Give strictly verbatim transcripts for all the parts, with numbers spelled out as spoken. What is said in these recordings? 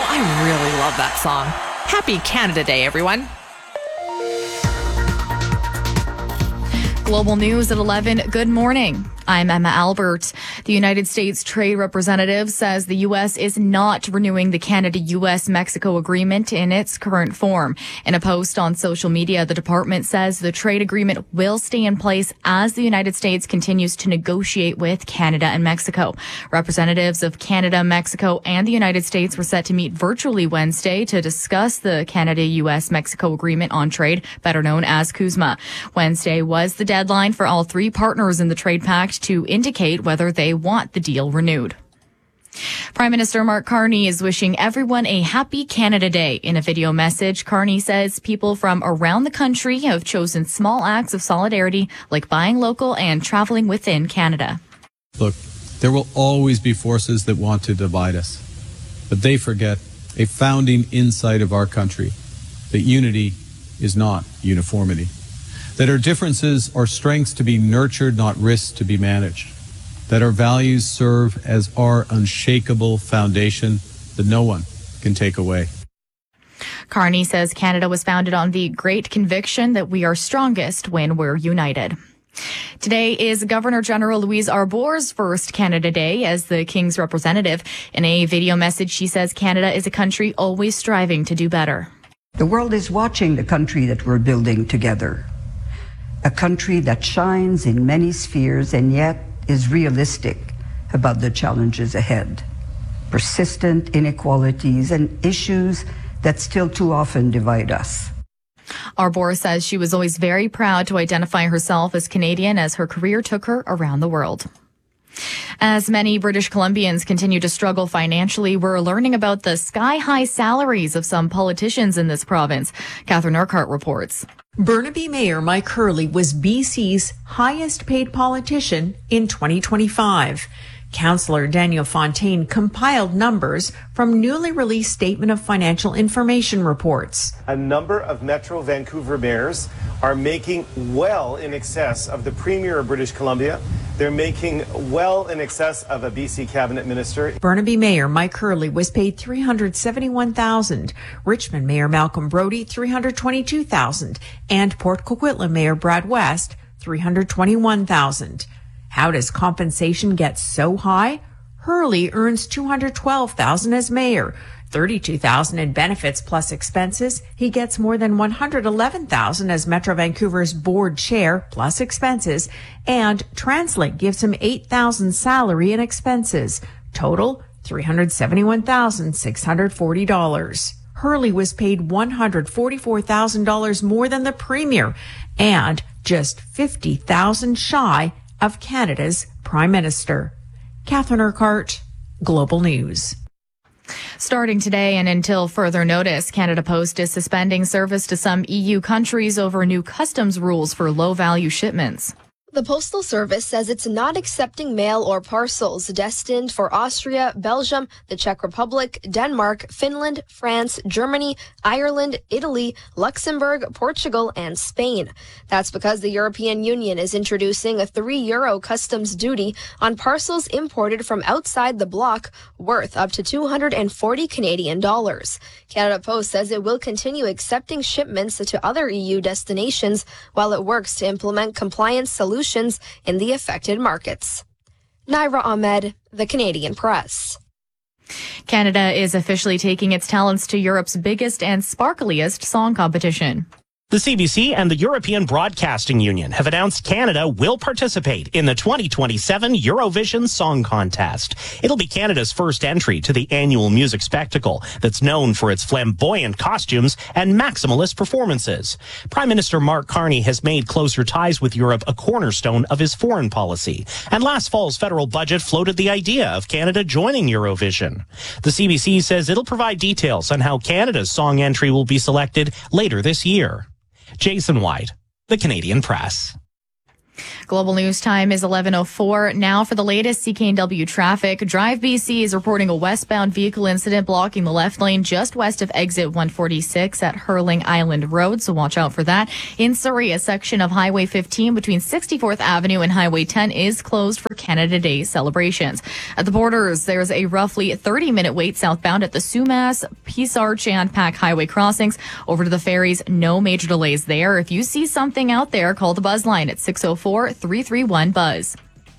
I really love that song. Happy Canada Day, everyone. Global News at eleven. Good morning. I'm Emma Albert. The United States Trade Representative says the U S is not renewing the Canada-U S Mexico agreement in its current form. In a post on social media, the department says the trade agreement will stay in place as the United States continues to negotiate with Canada and Mexico. Representatives of Canada, Mexico, and the United States were set to meet virtually Wednesday to discuss the Canada-U S Mexico agreement on trade, better known as CUSMA. Wednesday was the deadline for all three partners in the trade pact to indicate whether they want the deal renewed. Prime Minister Mark Carney is wishing everyone a happy Canada Day. In a video message, Carney says people from around the country have chosen small acts of solidarity like buying local and traveling within Canada. Look, there will always be forces that want to divide us, but they forget a founding insight of our country, that unity is not uniformity. That our differences are strengths to be nurtured, not risks to be managed. That our values serve as our unshakable foundation that no one can take away. Carney says Canada was founded on the great conviction that we are strongest when we're united. Today is Governor General Louise Arbour's first Canada Day as the King's representative. In a video message, she says Canada is a country always striving to do better. The world is watching the country that we're building together. A country that shines in many spheres and yet is realistic about the challenges ahead. Persistent inequalities and issues that still too often divide us. Arbour says she was always very proud to identify herself as Canadian as her career took her around the world. As many British Columbians continue to struggle financially, we're learning about the sky-high salaries of some politicians in this province. Catherine Urquhart reports. Burnaby Mayor Mike Hurley was B C's highest paid politician in twenty twenty-five. Councillor Daniel Fontaine compiled numbers from newly released Statement of Financial Information reports. A number of Metro Vancouver mayors are making well in excess of the Premier of British Columbia. They're making well in excess of a B C cabinet minister. Burnaby Mayor Mike Hurley was paid three hundred seventy-one thousand dollars, Richmond Mayor Malcolm Brody three hundred twenty-two thousand dollars, and Port Coquitlam Mayor Brad West three hundred twenty-one thousand dollars. How does compensation get so high? Hurley earns two hundred twelve thousand dollars as mayor, thirty-two thousand dollars in benefits plus expenses. He gets more than one hundred eleven thousand dollars as Metro Vancouver's board chair plus expenses, and Translink gives him eight thousand dollars salary and expenses. Total three hundred seventy-one thousand six hundred forty dollars. Hurley was paid one hundred forty-four thousand dollars more than the Premier and just fifty thousand dollars shy of Canada's Prime Minister. Catherine Urquhart, Global News. Starting today and until further notice, Canada Post is suspending service to some E U countries over new customs rules for low-value shipments. The Postal Service says it's not accepting mail or parcels destined for Austria, Belgium, the Czech Republic, Denmark, Finland, France, Germany, Ireland, Italy, Luxembourg, Portugal, and Spain. That's because the European Union is introducing a three euro customs duty on parcels imported from outside the bloc worth up to two hundred forty Canadian dollars. Canada Post says it will continue accepting shipments to other E U destinations while it works to implement compliance solutions in the affected markets. Naira Ahmed, The Canadian Press. Canada is officially taking its talents to Europe's biggest and sparkliest song competition. The C B C and the European Broadcasting Union have announced Canada will participate in the twenty twenty-seven Eurovision Song Contest. It'll be Canada's first entry to the annual music spectacle that's known for its flamboyant costumes and maximalist performances. Prime Minister Mark Carney has made closer ties with Europe a cornerstone of his foreign policy. And last fall's federal budget floated the idea of Canada joining Eurovision. The C B C says it'll provide details on how Canada's song entry will be selected later this year. Jason White, The Canadian Press. Global News Time is eleven oh four. Now for the latest C K N W traffic. Drive B C is reporting a westbound vehicle incident blocking the left lane just west of exit one forty-six at Hurling Island Road, so watch out for that. In Surrey, a section of Highway fifteen between sixty-fourth Avenue and Highway ten is closed for Canada Day celebrations. At the borders, there's a roughly thirty-minute wait southbound at the Sumas, Peace Arch, and Pack Highway crossings. Over to the ferries, no major delays there. If you see something out there, call the Buzz line at six oh four, three three one, BUZZ.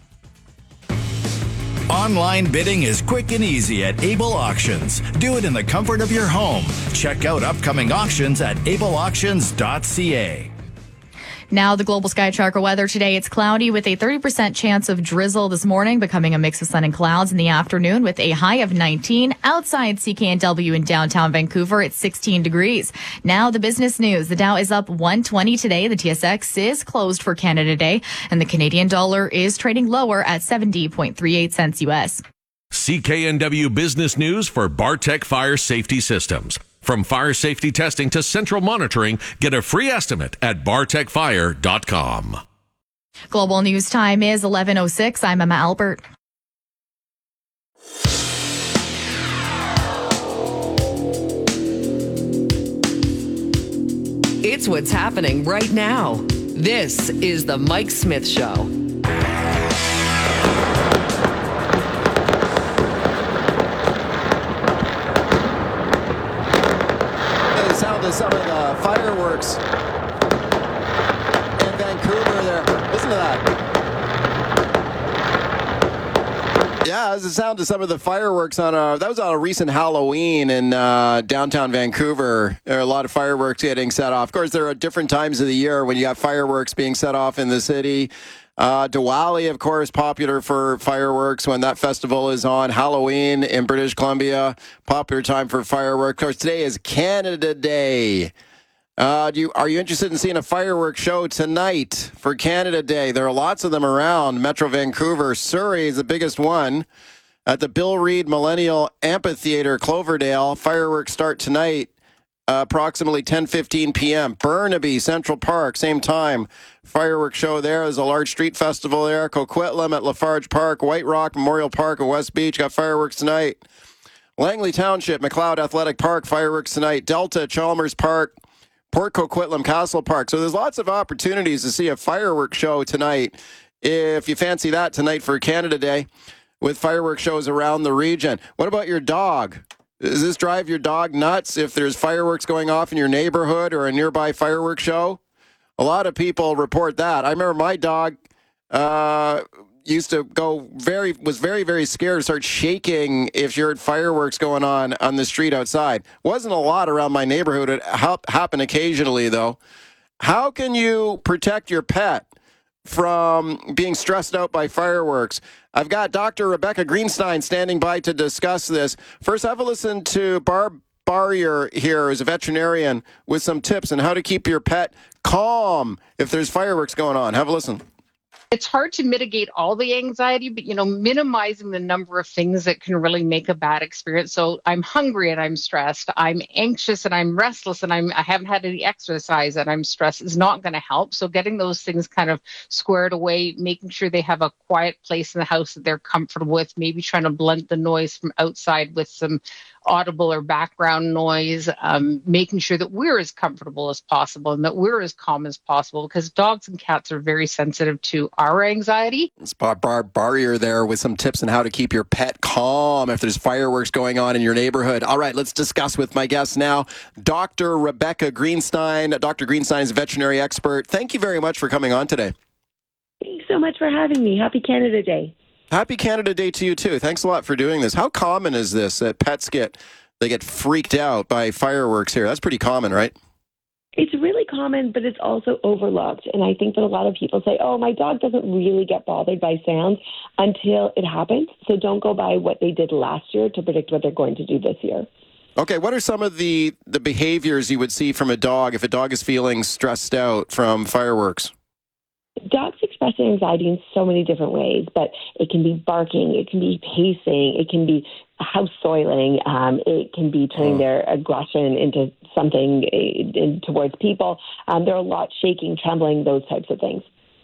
Online bidding is quick and easy at Able Auctions. Do it in the comfort of your home. Check out upcoming auctions at able auctions dot c a. Now the Global Sky Tracker weather today. It's cloudy with a thirty percent chance of drizzle this morning, becoming a mix of sun and clouds in the afternoon with a high of nineteen. Outside C K N W in downtown Vancouver, it's sixteen degrees. Now the business news. The Dow is up one twenty today. The T S X is closed for Canada Day, and the Canadian dollar is trading lower at seventy point three eight cents U S. C K N W Business News for Bartec Fire Safety Systems. From fire safety testing to central monitoring, get a free estimate at bartec fire dot com. Global News Time is eleven oh six. I'm Emma Albert. It's what's happening right now. This is the Mike Smith Show. Sound of some of the fireworks in Vancouver there. Listen to that. Yeah, that's the sound of some of the fireworks on a, that was on a recent Halloween in uh, downtown Vancouver. There are a lot of fireworks getting set off. Of course, there are different times of the year when you got fireworks being set off in the city. Uh, Diwali, of course, popular for fireworks when that festival is on. Halloween in British Columbia, popular time for fireworks. Of course, today is Canada Day. Uh, do you, are you interested in seeing a fireworks show tonight for Canada Day? There are lots of them around Metro Vancouver. Surrey is the biggest one. At the Bill Reid Millennial Amphitheatre, Cloverdale, fireworks start tonight. Uh, approximately ten fifteen p.m. Burnaby, Central Park, same time. Fireworks show there. There's a large street festival there. Coquitlam at Lafarge Park, White Rock Memorial Park and West Beach got fireworks tonight. Langley Township, McLeod Athletic Park, fireworks tonight. Delta, Chalmers Park, Port Coquitlam Castle Park. So there's lots of opportunities to see a fireworks show tonight if you fancy that tonight for Canada Day with fireworks shows around the region. What about your dog? Does this drive your dog nuts if there's fireworks going off in your neighborhood or a nearby fireworks show? A lot of people report that. I remember my dog uh, used to go very, was very, very scared to start shaking if you heard fireworks going on on the street outside. Wasn't a lot around my neighborhood. It ha- happened occasionally, though. How can you protect your pet from being stressed out by fireworks? I've got Doctor Rebecca Greenstein standing by to discuss this. First, have a listen to Barb Barrier here, who's a veterinarian, with some tips on how to keep your pet calm if there's fireworks going on. Have a listen. It's hard to mitigate all the anxiety, but, you know, minimizing the number of things that can really make a bad experience. So I'm hungry and I'm stressed. I'm anxious and I'm restless and I'm, I haven't had any exercise and I'm stressed is not going to help. So getting those things kind of squared away, making sure they have a quiet place in the house that they're comfortable with, maybe trying to blunt the noise from outside with some audible or background noise, um, making sure that we're as comfortable as possible and that we're as calm as possible, because dogs and cats are very sensitive to our anxiety. It's Barb Barrier there with some tips on how to keep your pet calm if there's fireworks going on in your neighborhood. All right, let's discuss with my guest now, Doctor Rebecca Greenstein. Doctor Greenstein is a veterinary expert. Thank you very much for coming on today. Thanks so much for having me. Happy Canada Day. Happy Canada Day to you, too. Thanks a lot for doing this. How common is this that pets get, they get freaked out by fireworks here? That's pretty common, right? It's really common, but it's also overlooked. And I think that a lot of people say, oh, my dog doesn't really get bothered by sounds until it happens. So don't go by what they did last year to predict what they're going to do this year. Okay, what are some of the, the behaviors you would see from a dog if a dog is feeling stressed out from fireworks? Dogs express anxiety in so many different ways, but it can be barking, it can be pacing, it can be house soiling, um, it can be turning oh. their aggression into something uh, in, towards people. Um, there are a lot shaking, trembling, those types of things.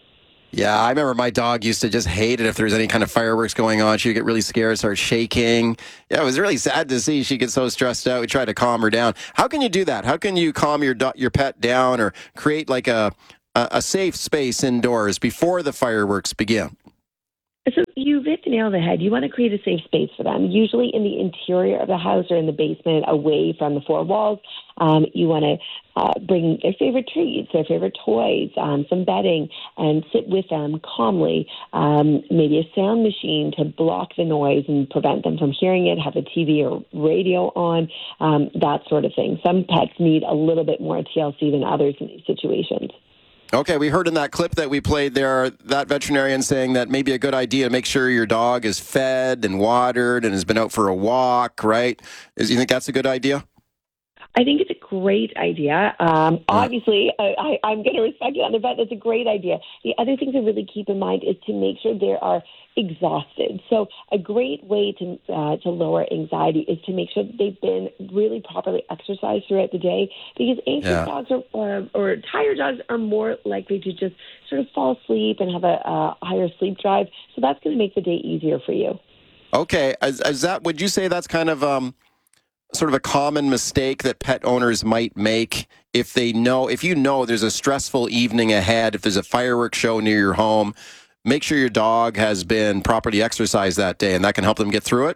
Yeah, I remember my dog used to just hate it if there was any kind of fireworks going on. She would get really scared, start shaking. Yeah, it was really sad to see she get so stressed out. We tried to calm her down. How can you do that? How can you calm your do- your pet down or create like a, a a safe space indoors before the fireworks begin? So you've hit the nail on the head. You want to create a safe space for them, usually in the interior of the house or in the basement, away from the four walls. Um, you want to uh, bring their favorite treats, their favorite toys, um, some bedding, and sit with them calmly. Um, maybe a sound machine to block the noise and prevent them from hearing it, have a T V or radio on, um, that sort of thing. Some pets need a little bit more T L C than others in these situations. Okay, we heard in that clip that we played there, that veterinarian saying that maybe a good idea to make sure your dog is fed and watered and has been out for a walk, right? Is you think that's a good idea? I think it's a great idea. Um, obviously, I, I, I'm going to respect you on the vet. That's a great idea. The other thing to really keep in mind is to make sure they are exhausted. So a great way to uh, to lower anxiety is to make sure that they've been really properly exercised throughout the day, because anxious Yeah. dogs are, or, or tired dogs are more likely to just sort of fall asleep and have a, a higher sleep drive. So that's going to make the day easier for you. Okay, is, is that, would you say that's kind of um, sort of a common mistake that pet owners might make if they know, if you know there's a stressful evening ahead, if there's a fireworks show near your home, make sure your dog has been properly exercised that day, and that can help them get through it?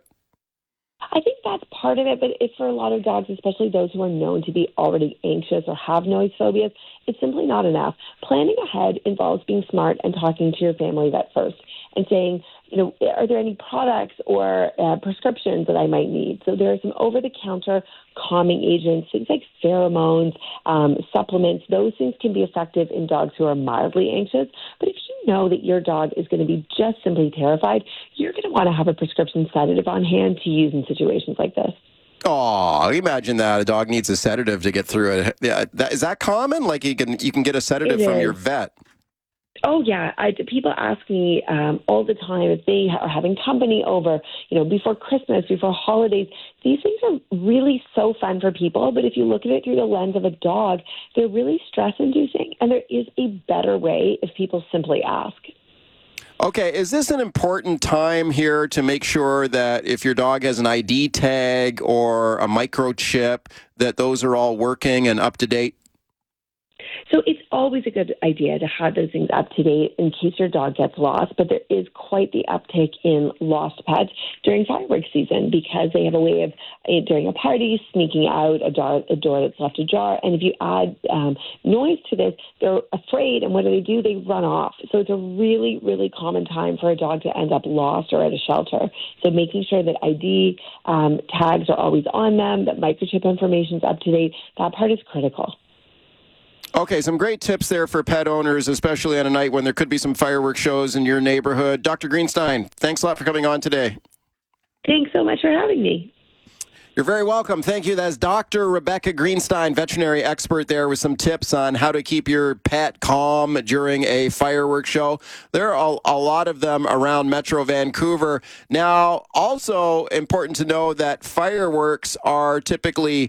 I think that's part of it, but it's for a lot of dogs, especially those who are known to be already anxious or have noise phobias, it's simply not enough. Planning ahead involves being smart and talking to your family vet first and saying, you know, are there any products or uh, prescriptions that I might need? So there are some over-the-counter calming agents, things like pheromones, um, supplements. Those things can be effective in dogs who are mildly anxious. But if you know that your dog is going to be just simply terrified, you're going to want to have a prescription sedative on hand to use in situations like this. Oh, imagine that. A dog needs a sedative to get through it. Yeah, that, is that common? Like you can you can get a sedative It from is. your vet? Oh, yeah. I, people ask me um, all the time if they are having company over, you know, before Christmas, before holidays. These things are really so fun for people. But if you look at it through the lens of a dog, they're really stress-inducing. And there is a better way if people simply ask. Okay, is this an important time here to make sure that if your dog has an I D tag or a microchip, that those are all working and up to date? So it's always a good idea to have those things up to date in case your dog gets lost, but there is quite the uptick in lost pets during fireworks season because they have a way of, uh, during a party, sneaking out a door, a door that's left ajar. And if you add um, noise to this, they're afraid, and what do they do? They run off. So it's a really, really common time for a dog to end up lost or at a shelter. So making sure that I D um, tags are always on them, that microchip information is up to date, that part is critical. Okay, some great tips there for pet owners, especially on a night when there could be some fireworks shows in your neighborhood. Doctor Greenstein, thanks a lot for coming on today. Thanks so much for having me. You're very welcome. Thank you. That's Doctor Rebecca Greenstein, veterinary expert there with some tips on how to keep your pet calm during a fireworks show. There are a lot of them around Metro Vancouver. Now, also important to know that fireworks are typically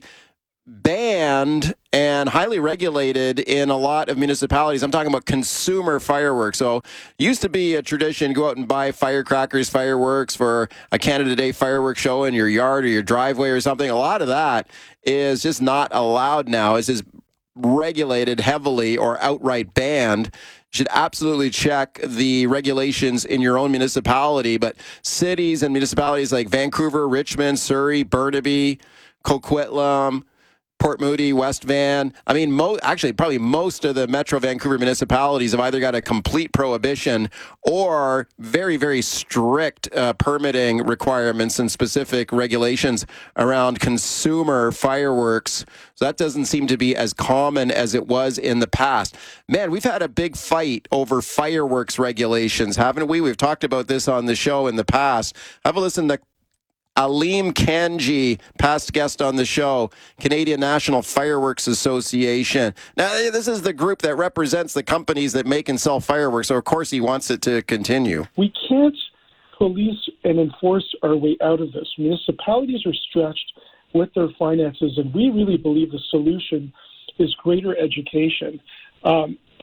banned and highly regulated in a lot of municipalities. I'm talking about consumer fireworks. So used to be a tradition, go out and buy firecrackers, fireworks for a Canada Day fireworks show in your yard or your driveway or something. A lot of that is just not allowed now. It's just regulated heavily or outright banned. You should absolutely check the regulations in your own municipality. But cities and municipalities like Vancouver, Richmond, Surrey, Burnaby, Coquitlam, Port Moody, West Van. I mean, mo- actually, probably most of the Metro Vancouver municipalities have either got a complete prohibition or very, very strict uh, permitting requirements and specific regulations around consumer fireworks. So that doesn't seem to be as common as it was in the past. Man, we've had a big fight over fireworks regulations, haven't we? We've talked about this on the show in the past. Have a listen to Aleem Kanji, past guest on the show, Canadian National Fireworks Association. Now, this is the group that represents the companies that make and sell fireworks, so of course he wants it to continue. We can't police and enforce our way out of this. Municipalities are stretched with their finances, and we really believe the solution is greater education. Um,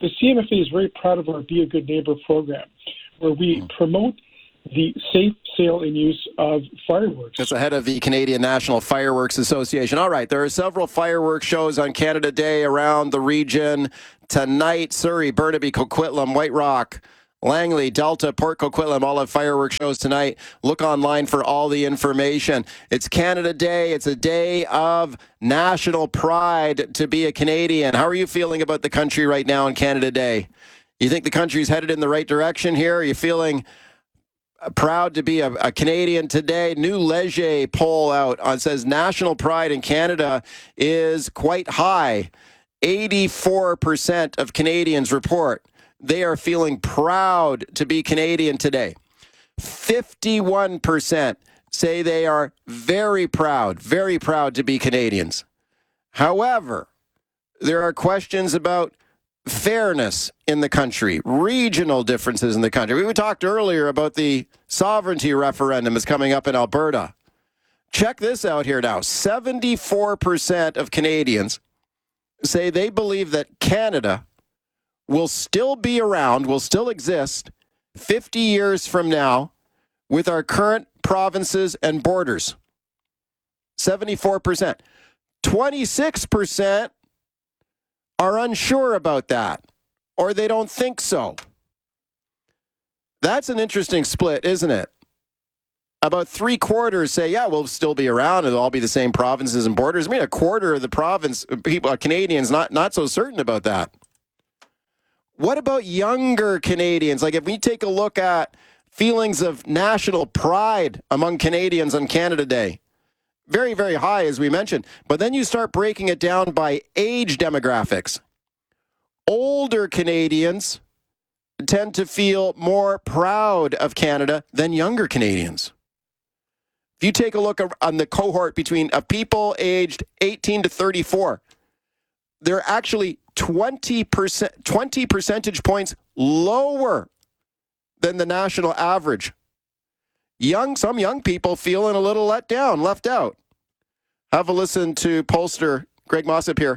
the C M F A is very proud of our Be a Good Neighbor program, where we promote the safe sale and use of fireworks. That's the head of the Canadian National Fireworks Association. All right, there are several fireworks shows on Canada Day around the region tonight. Surrey, Burnaby, Coquitlam, White Rock, Langley, Delta, Port Coquitlam, all have fireworks shows tonight. Look online for all the information. It's Canada Day. It's a day of national pride to be a Canadian. How are you feeling about the country right now on Canada Day? You think the country's headed in the right direction here? Are you feeling proud to be a, a Canadian today? New Leger poll out on says national pride in Canada is quite high. eighty-four percent of Canadians report they are feeling proud to be Canadian today. fifty-one percent say they are very proud, very proud to be Canadians. However, there are questions about fairness in the country, regional differences in the country. We talked earlier about the sovereignty referendum is coming up in Alberta. Check this out here now. seventy-four percent of Canadians say they believe that Canada will still be around, will still exist fifty years from now with our current provinces and borders. seventy-four percent. twenty-six percent are unsure about that, or they don't think so. That's an interesting split, isn't it? About three quarters say, yeah, we'll still be around. It'll all be the same provinces and borders. I mean, a quarter of the province people, are Canadians, not, not so certain about that. What about younger Canadians? Like if we take a look at feelings of national pride among Canadians on Canada Day, very, very high, as we mentioned. But then you start breaking it down by age demographics. Older Canadians tend to feel more proud of Canada than younger Canadians. If you take a look on the cohort between of people aged eighteen to thirty-four, they're actually twenty percent, twenty percentage points lower than the national average. Young, some young people feeling a little let down, left out. Have a listen to pollster Greg Mossop here.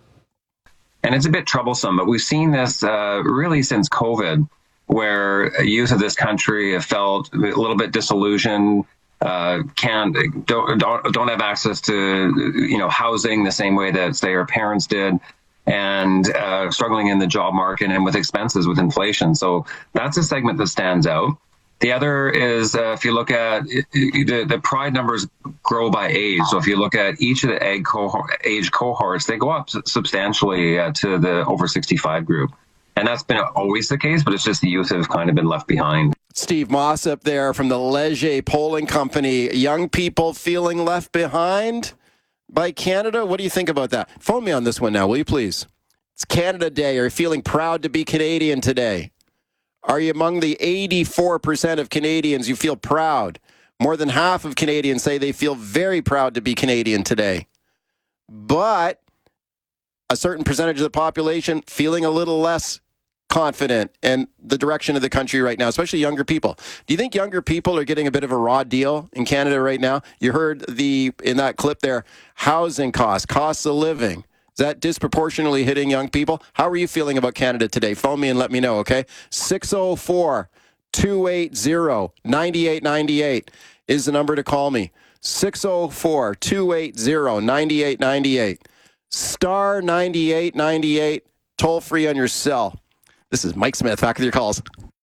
And it's a bit troublesome, but we've seen this uh, really since COVID, where youth of this country have felt a little bit disillusioned, uh, can't don't, don't don't have access to you know housing the same way that say our parents did, and uh, struggling in the job market and with expenses with inflation. So that's a segment that stands out. The other is uh, if you look at the, the pride numbers grow by age. So if you look at each of the age, cohort, age cohorts, they go up substantially uh, to the over sixty-five group. And that's been always the case, but it's just the youth have kind of been left behind. Steve Mossop there from the Leger Polling Company. Young people feeling left behind by Canada? What do you think about that? Phone me on this one now, will you please? It's Canada Day. Are you feeling proud to be Canadian today? Are you among the eighty-four percent of Canadians you feel proud? More than half of Canadians say they feel very proud to be Canadian today. But a certain percentage of the population feeling a little less confident in the direction of the country right now, especially younger people. Do you think younger people are getting a bit of a raw deal in Canada right now? You heard the in that clip there, housing costs, costs of living. Is that disproportionately hitting young people? How are you feeling about Canada today? Phone me and let me know, okay? six oh four, two eight zero, nine eight nine eight is the number to call me. six oh four, two eight zero, nine eight nine eight. Star ninety-eight ninety-eight, toll free on your cell. This is Mike Smith. Back with your calls.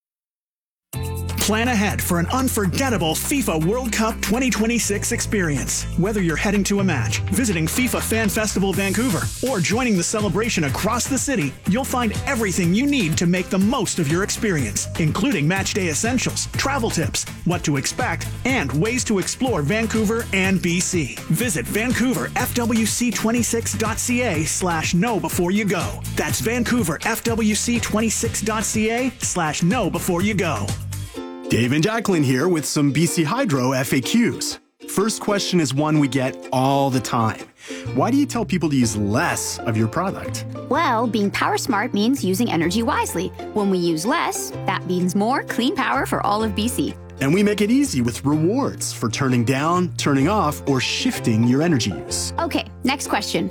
Plan ahead for an unforgettable FIFA World Cup twenty twenty-six experience. Whether you're heading to a match, visiting FIFA Fan Festival Vancouver, or joining the celebration across the city, you'll find everything you need to make the most of your experience, including match day essentials, travel tips, what to expect, and ways to explore Vancouver and B C. Visit Vancouver F W C twenty-six dot C A slash know before you go. That's Vancouver F W C twenty-six dot C A slash know before you go. Dave and Jacqueline here with some B C Hydro F A Qs. First question is one we get all the time. Why do you tell people to use less of your product? Well, being power smart means using energy wisely. When we use less, that means more clean power for all of B C. And we make it easy with rewards for turning down, turning off, or shifting your energy use. Okay, next question.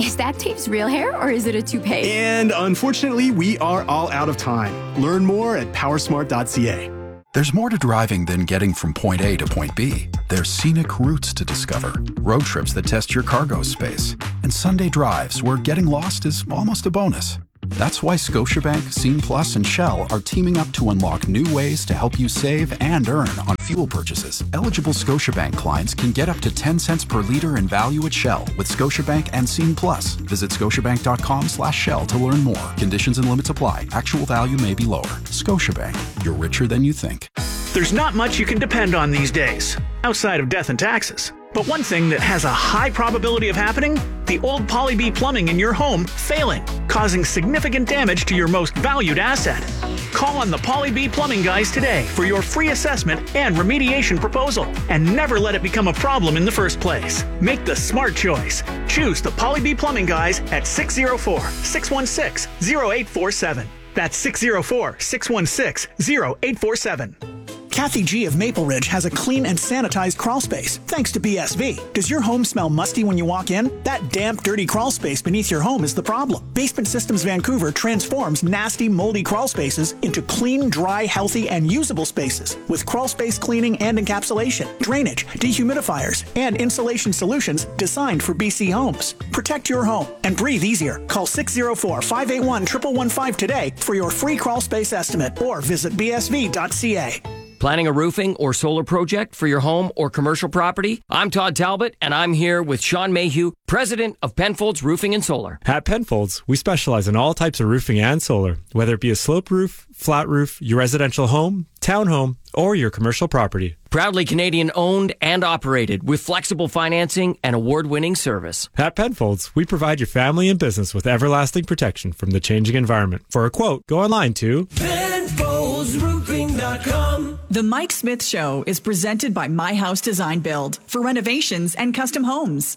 Is that Dave's real hair or is it a toupee? And unfortunately, we are all out of time. Learn more at powersmart dot c a. There's more to driving than getting from point A to point B. There's scenic routes to discover, road trips that test your cargo space, and Sunday drives where getting lost is almost a bonus. That's why Scotiabank, Scene Plus, and Shell are teaming up to unlock new ways to help you save and earn on fuel purchases. Eligible Scotiabank clients can get up to ten cents per liter in value at Shell with Scotiabank and Scene Plus. Visit scotiabank.com slash Shell to learn more. Conditions and limits apply. Actual value may be lower. Scotiabank. You're richer than you think. There's not much you can depend on these days, outside of death and taxes. But one thing that has a high probability of happening, the old Poly-B plumbing in your home failing, causing significant damage to your most valued asset. Call on the Poly-B plumbing guys today for your free assessment and remediation proposal, and never let it become a problem in the first place. Make the smart choice. Choose the Poly-B plumbing guys at six oh four, six one six, oh eight four seven. That's six oh four, six one six, oh eight four seven. Kathy G of Maple Ridge has a clean and sanitized crawl space, thanks to B S V. Does your home smell musty when you walk in? That damp, dirty crawl space beneath your home is the problem. Basement Systems Vancouver transforms nasty, moldy crawl spaces into clean, dry, healthy, and usable spaces with crawl space cleaning and encapsulation, drainage, dehumidifiers, and insulation solutions designed for B C homes. Protect your home and breathe easier. Call six oh four, five eight one, one one one five today for your free crawl space estimate or visit b s v dot c a. Planning a roofing or solar project for your home or commercial property? I'm Todd Talbot, and I'm here with Sean Mayhew, president of Penfolds Roofing and Solar. At Penfolds, we specialize in all types of roofing and solar, whether it be a slope roof, flat roof, your residential home, townhome, or your commercial property. Proudly Canadian owned and operated with flexible financing and award-winning service. At Penfolds, we provide your family and business with everlasting protection from the changing environment. For a quote, go online to Penfolds Roofing dot com. The Mike Smith Show is presented by My House Design Build for renovations and custom homes.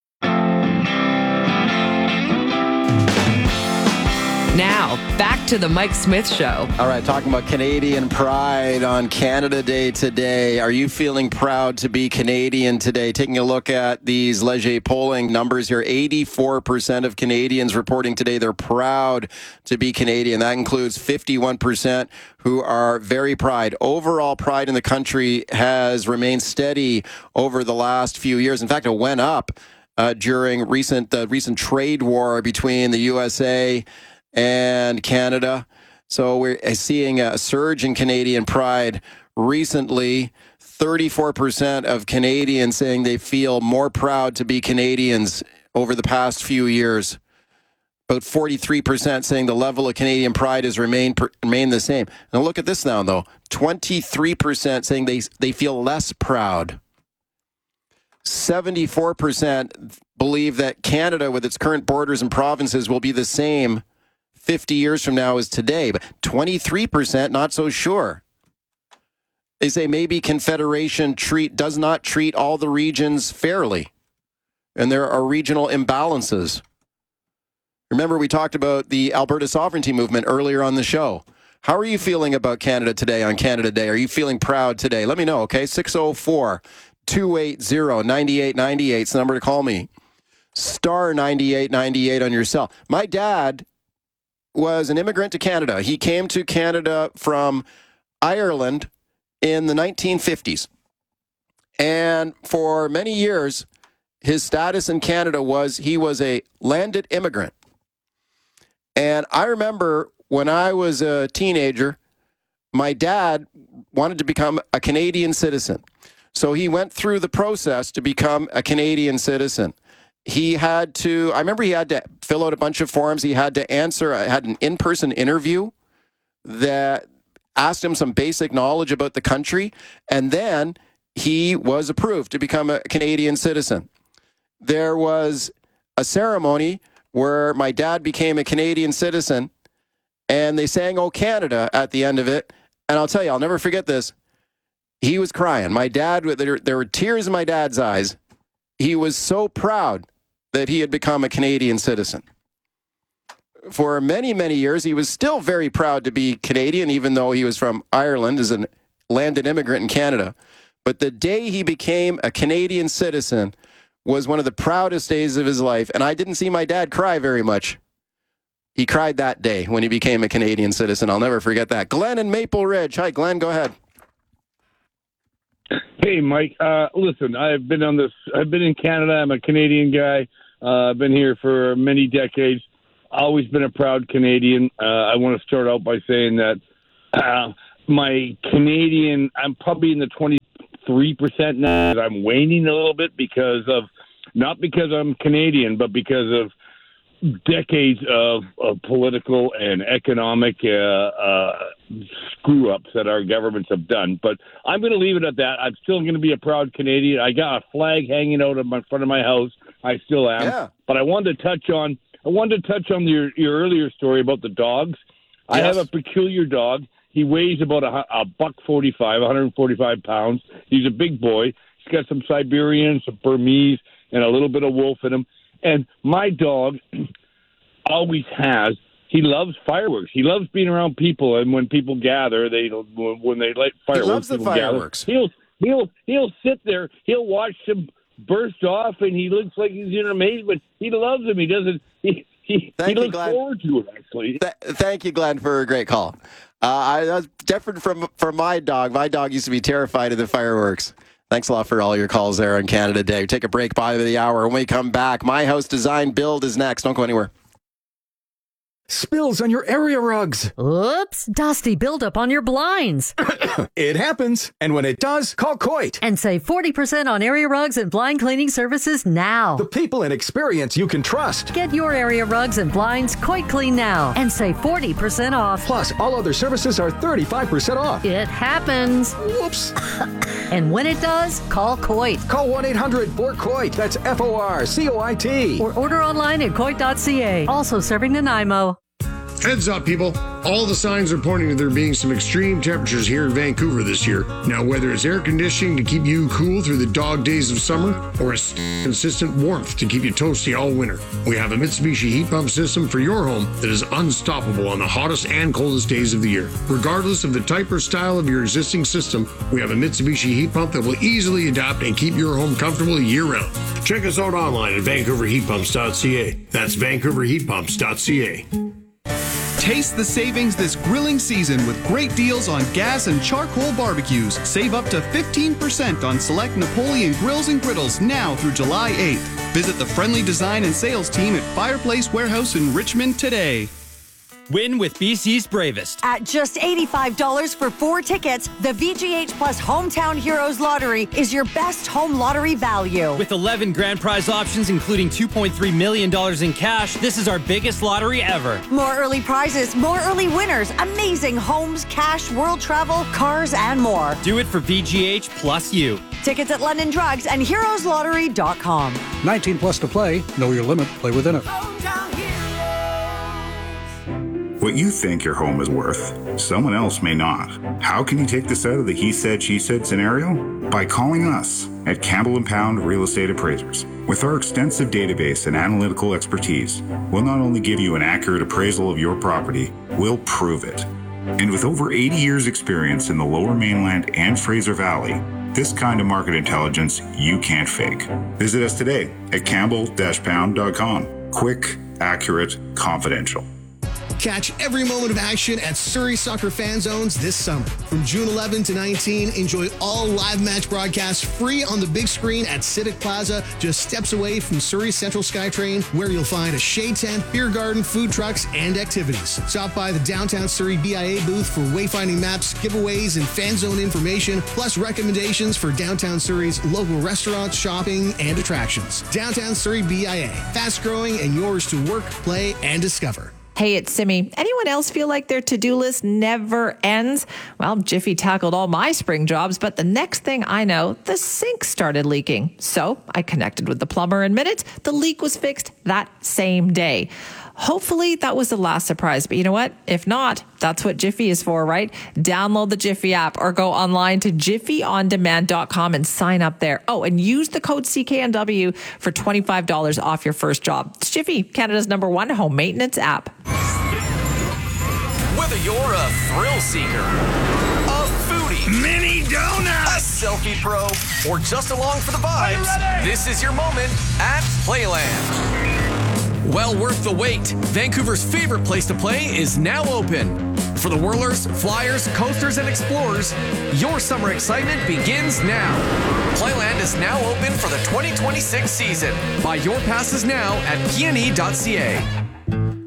Now, back to the Mike Smith Show. All right, talking about Canadian pride on Canada Day today. Are you feeling proud to be Canadian today? Taking a look at these Leger polling numbers here, eighty-four percent of Canadians reporting today they're proud to be Canadian. That includes fifty-one percent who are very proud. Overall pride in the country has remained steady over the last few years. In fact, it went up uh, during recent uh, recent trade war between the U S A and Canada. So we're seeing a surge in Canadian pride recently. thirty-four percent of Canadians saying they feel more proud to be Canadians over the past few years. About forty-three percent saying the level of Canadian pride has remained remained the same. Now look at this now, though. twenty-three percent saying they, they feel less proud. seventy-four percent believe that Canada, with its current borders and provinces, will be the same fifty years from now as today, but twenty-three percent not so sure. They say maybe Confederation treat does not treat all the regions fairly, and there are regional imbalances. Remember, we talked about the Alberta sovereignty movement earlier on the show. How are you feeling about Canada today on Canada Day? Are you feeling proud today? Let me know, okay? six oh four, two eight zero, nine eight nine eight is the number to call me. Star ninety-eight ninety-eight on your cell. My dad was an immigrant to Canada. He came to Canada from Ireland in the nineteen fifties. And for many years, his status in Canada was he was a landed immigrant. And I remember when I was a teenager, my dad wanted to become a Canadian citizen. So he went through the process to become a Canadian citizen. He had to, I remember he had to fill out a bunch of forms. He had to answer, I had an in-person interview that asked him some basic knowledge about the country. And then he was approved to become a Canadian citizen. There was a ceremony where my dad became a Canadian citizen and they sang "Oh Canada" at the end of it. And I'll tell you, I'll never forget this. He was crying. My dad, there, there were tears in my dad's eyes. He was so proud that he had become a Canadian citizen. For many, many years, he was still very proud to be Canadian, even though he was from Ireland as a landed immigrant in Canada. But the day he became a Canadian citizen was one of the proudest days of his life, and I didn't see my dad cry very much. He cried that day when he became a Canadian citizen. I'll never forget that. Glenn in Maple Ridge. Hi, Glenn. Go ahead. Hey, Mike. Uh, listen, I've been on this. I've been in Canada. I'm a Canadian guy. Uh, I've been here for many decades. Always been a proud Canadian. Uh, I want to start out by saying that uh, my Canadian, I'm probably in the twenty-three percent now. I'm waning a little bit because of, not because I'm Canadian, but because of decades of, of political and economic uh, uh, screw-ups that our governments have done. But I'm going to leave it at that. I'm still going to be a proud Canadian. I got a flag hanging out in front of my house. I still am. Yeah. But I wanted to touch on I wanted to touch on your, your earlier story about the dogs. Yes. I have a peculiar dog. He weighs about a, a buck forty-five, one hundred forty-five pounds. He's a big boy. He's got some Siberian, some Burmese, and a little bit of wolf in him. And my dog always has. He loves fireworks. He loves being around people, and when people gather, they when they light fireworks, he loves the fireworks. Gather, he'll he'll he'll sit there. He'll watch them burst off, and he looks like he's in amazement. He loves them. He doesn't. He he, Thank he you, looks Glenn. forward to it. Actually, Th- thank you, Glenn, for a great call. Uh, I that's different from from my dog. My dog used to be terrified of the fireworks. Thanks a lot for all your calls there on Canada Day. Take a break by the hour. When we come back, My House Design Build is next. Don't go anywhere. Spills on your area rugs. Oops, dusty buildup on your blinds. It happens, and when it does, call Coit. And save forty percent on area rugs and blind cleaning services now. The people and experience you can trust. Get your area rugs and blinds Coit Clean now and save forty percent off. Plus, all other services are thirty-five percent off. It happens. Whoops. And when it does, call Coit. Call one eight hundred four COIT. That's F O R C O I T. Or order online at coit dot c a. Also serving Nanaimo. Heads up, people. All the signs are pointing to there being some extreme temperatures here in Vancouver this year. Now, whether it's air conditioning to keep you cool through the dog days of summer or a consistent warmth to keep you toasty all winter, we have a Mitsubishi heat pump system for your home that is unstoppable on the hottest and coldest days of the year. Regardless of the type or style of your existing system, we have a Mitsubishi heat pump that will easily adapt and keep your home comfortable year-round. Check us out online at vancouver heat pumps dot c a. That's vancouver heat pumps dot c a. Taste the savings this grilling season with great deals on gas and charcoal barbecues. Save up to fifteen percent on select Napoleon grills and griddles now through July eighth. Visit the friendly design and sales team at Fireplace Warehouse in Richmond today. Win with B C's Bravest. At just eighty-five dollars for four tickets, the V G H Plus Hometown Heroes Lottery is your best home lottery value. With eleven grand prize options, including two point three million dollars in cash, this is our biggest lottery ever. More early prizes, more early winners, amazing homes, cash, world travel, cars, and more. Do it for V G H plus you. Tickets at London Drugs and heroes lottery dot com. nineteen plus to play. Know your limit. Play within it. What you think your home is worth, someone else may not. How can you take this out of the he said, she said scenario? By calling us at Campbell and Pound Real Estate Appraisers. With our extensive database and analytical expertise, we'll not only give you an accurate appraisal of your property, we'll prove it. And with over eighty years experience in the Lower Mainland and Fraser Valley, this kind of market intelligence you can't fake. Visit us today at campbell dash pound dot com. Quick, accurate, confidential. Catch every moment of action at Surrey Soccer Fan Zones this summer. From June eleventh to nineteenth, enjoy all live match broadcasts free on the big screen at Civic Plaza, just steps away from Surrey Central SkyTrain, where you'll find a shade tent, beer garden, food trucks, and activities. Stop by the downtown Surrey B I A booth for wayfinding maps, giveaways, and fan zone information, plus recommendations for downtown Surrey's local restaurants, shopping, and attractions. Downtown Surrey B I A, fast growing and yours to work, play, and discover. Hey, it's Simi. Anyone else feel like their to-do list never ends? Well, Jiffy tackled all my spring jobs, but the next thing I know, the sink started leaking. So I connected with the plumber in minutes. The leak was fixed that same day. Hopefully that was the last surprise, but you know what? If not, that's what Jiffy is for, right? Download the Jiffy app or go online to jiffy on demand dot com and sign up there. Oh, and use the code C K N W for twenty-five dollars off your first job. It's Jiffy, Canada's number one home maintenance app. Whether you're a thrill seeker, a foodie, mini donut, a selfie pro, or just along for the vibes, this is your moment at Playland. Well worth the wait. Vancouver's favorite place to play is now open. For the whirlers, flyers, coasters, and explorers, your summer excitement begins now. Playland is now open for the twenty twenty-six season. Buy your passes now at p n e dot c a.